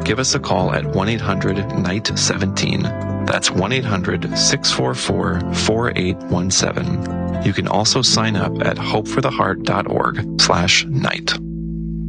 give us a call at 1-800-NIGHT-17. That's 1-800-644-4817. You can also sign up at hopefortheheart.org/night.